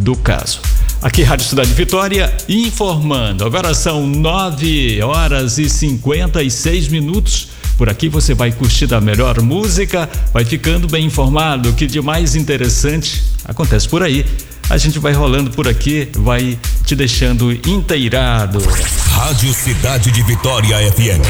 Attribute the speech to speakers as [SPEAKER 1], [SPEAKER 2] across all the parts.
[SPEAKER 1] do caso. Aqui, Rádio Cidade Vitória, informando. Agora são 9h56. Por aqui você vai curtir da melhor música, vai ficando bem informado. O que de mais interessante acontece por aí. A gente vai rolando por aqui, vai te deixando inteirado.
[SPEAKER 2] Rádio Cidade de Vitória FM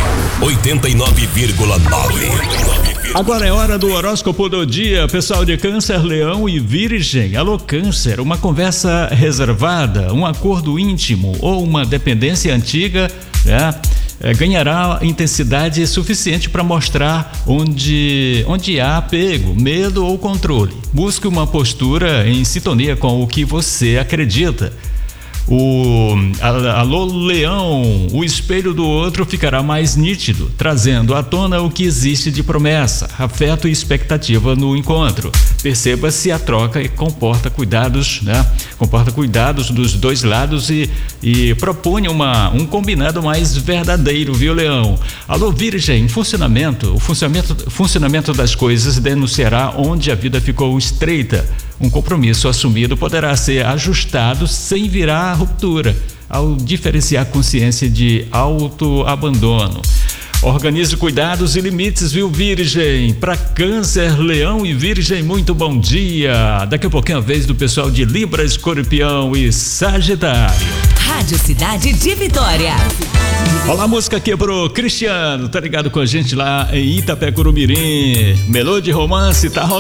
[SPEAKER 2] 89,9.
[SPEAKER 1] Agora é hora do horóscopo do dia, pessoal de Câncer, Leão e Virgem. Alô, Câncer, uma conversa reservada, um acordo íntimo ou uma dependência antiga, ganhará intensidade suficiente para mostrar onde há apego, medo ou controle. Busque uma postura em sintonia com o que você acredita. Alô, Leão, o espelho do outro ficará mais nítido, trazendo à tona o que existe de promessa, afeto e expectativa no encontro. Perceba se a troca comporta cuidados, comporta cuidados dos dois lados e propõe um combinado mais verdadeiro, viu, Leão? Alô, Virgem, o funcionamento das coisas denunciará onde a vida ficou estreita. Um compromisso assumido poderá ser ajustado sem virar ruptura, ao diferenciar consciência de autoabandono. Organize cuidados e limites, viu, Virgem? Para Câncer, Leão e Virgem, muito bom dia. Daqui a pouquinho a vez do pessoal de Libra, Escorpião e Sagitário.
[SPEAKER 3] Rádio Cidade de Vitória.
[SPEAKER 1] Olá, música aqui pro Cristiano, tá ligado com a gente lá em Itapecuru Mirim. Melô de romance, tá rolando.